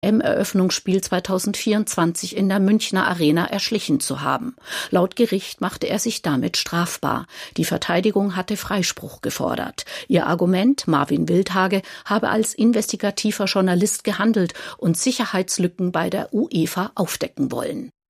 EM-Eröffnungsspiel 2024 in der Münchner Arena erschlichen zu haben. Laut Gericht machte er sich damit strafbar. Die Verteidigung hatte Freispruch gefordert. Ihr Argument, Marvin Wildhage habe als investigativer Journalist gehandelt und Sicherheitslücken bei der UEFA aufdecken wollen.